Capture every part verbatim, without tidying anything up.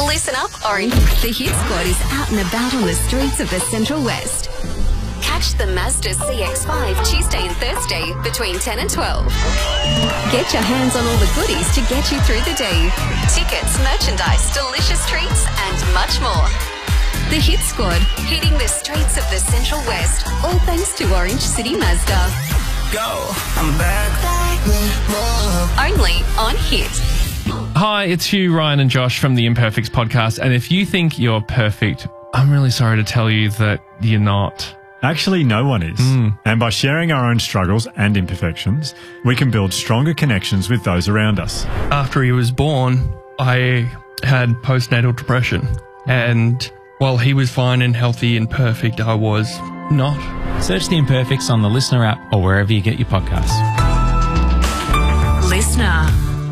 Listen up, Orange. The Hit Squad is out and about on the streets of the Central West. Catch the Mazda C X five Tuesday and Thursday between ten and twelve. Get your hands on all the goodies to get you through the day. Tickets, merchandise, delicious treats and much more. The Hit Squad, hitting the streets of the Central West, all thanks to Orange City Mazda. Go, I'm back. Only on Hit. Hi, it's Hugh, Ryan and Josh from the Imperfects podcast. And if you think you're perfect, I'm really sorry to tell you that you're not. Actually, no one is. Mm. And by sharing our own struggles and imperfections, we can build stronger connections with those around us. After he was born, I had postnatal depression. And while he was fine and healthy and perfect, I was not. Search The Imperfects on the Listener app or wherever you get your podcasts. Listener.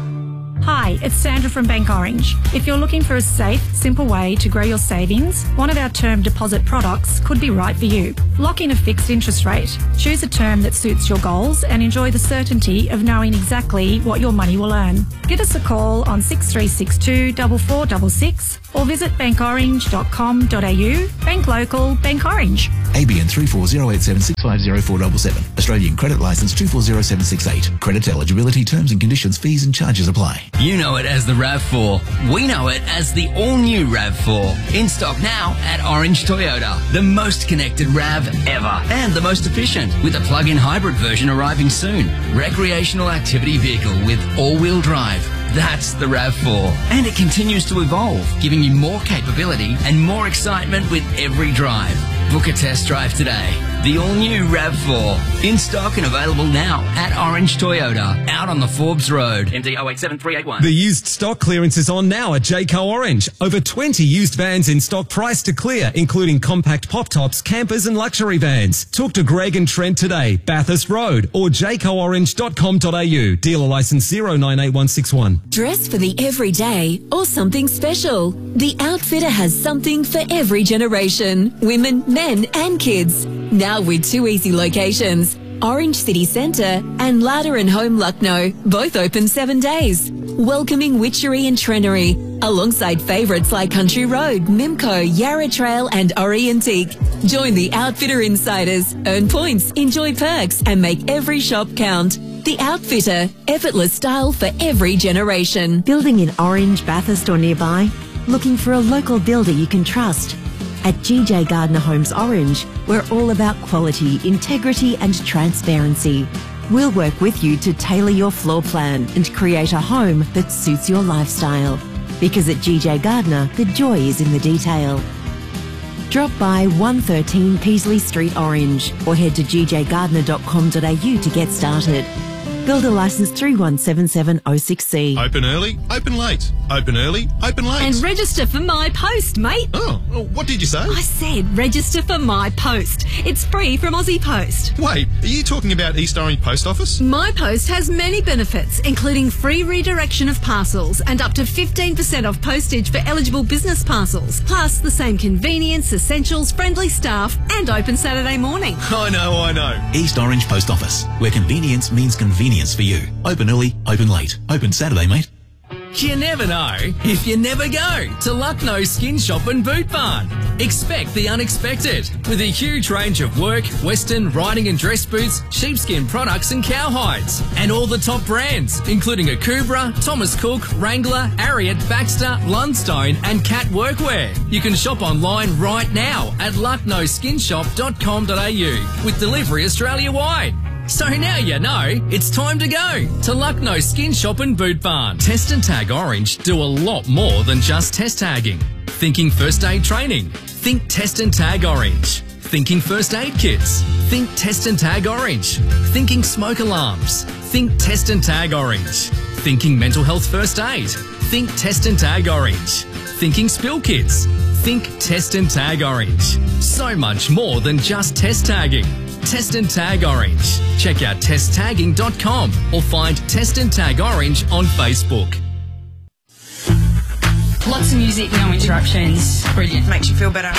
Hi, it's Sandra from Bank Orange. If you're looking for a safe, simple way to grow your savings, one of our term deposit products could be right for you. Lock in a fixed interest rate. Choose a term that suits your goals and enjoy the certainty of knowing exactly what your money will earn. Give us a call on six three six two, four four six six or visit bank orange dot com dot a u. Bank local, Bank Orange. A B N three four zero eight seven six five zero four seven seven. Australian Credit Licence two four zero seven six eight. Credit eligibility, terms and conditions, fees and charges apply. You know it as the RAV four. We know it as the all-new RAV four. In stock now at Orange Toyota. The most connected RAV ever. And the most efficient, with a plug-in hybrid version arriving soon. Recreational activity vehicle with all-wheel drive. That's the RAV four. And it continues to evolve, giving you more capability and more excitement with every drive. Book a test drive today. The all-new RAV four. In stock and available now at Orange Toyota. Out on the Forbes Road. M D zero eight seven three eight one. The used stock clearance is on now at Jayco Orange. Over twenty used vans in stock priced to clear, including compact pop-tops, campers and luxury vans. Talk to Greg and Trent today, Bathurst Road, or jayco orange dot com dot a u. Dealer licence zero nine eight one six one. Dress for the everyday or something special. The Outfitter has something for every generation. Women, men and kids. Now with two easy locations, Orange City Centre and Ladder and Home Lucknow, both open seven days. Welcoming Witchery and Trenery, alongside favourites like Country Road, Mimco, Yarra Trail and Ori Antique. Join the Outfitter Insiders, earn points, enjoy perks and make every shop count. The Outfitter, effortless style for every generation. Building in Orange, Bathurst or nearby? Looking for a local builder you can trust? At G J Gardner Homes Orange, we're all about quality, integrity and transparency. We'll work with you to tailor your floor plan and create a home that suits your lifestyle. Because at G J Gardner, the joy is in the detail. Drop by one thirteen Peasley Street Orange or head to g j gardner dot com dot a u to get started. Builder licence three one seven seven oh six C. Open early, open late. Open early, open late. And register for My Post, mate. Oh, what did you say? I said register for My Post. It's free from Aussie Post. Wait, are you talking about East Orange Post Office? My Post has many benefits, including free redirection of parcels and up to fifteen percent off postage for eligible business parcels. Plus the same convenience, essentials, friendly staff and open Saturday morning. I know, I know. East Orange Post Office, where convenience means convenience for you. Open early, open late. Open Saturday, mate. You never know if you never go to Lucknow Skin Shop and Boot Barn. Expect the unexpected with a huge range of work, western, riding and dress boots, sheepskin products and cowhides. And all the top brands, including Akubra, Thomas Cook, Wrangler, Ariat, Baxter, Lundstone and Cat Workwear. You can shop online right now at lucknow skin shop dot com dot a u with delivery Australia-wide. So now you know, it's time to go to Lucknow Skin Shop and Boot Barn. Test and Tag Orange do a lot more than just test tagging. Thinking first aid training? Think Test and Tag Orange. Thinking first aid kits? Think Test and Tag Orange. Thinking smoke alarms? Think Test and Tag Orange. Thinking mental health first aid? Think Test and Tag Orange. Thinking spill kits? Think Test and Tag Orange. So much more than just test tagging. Test and Tag Orange. Check out test tagging dot com or find Test and Tag Orange on Facebook. Lots of music, no interruptions. Brilliant. Makes you feel better.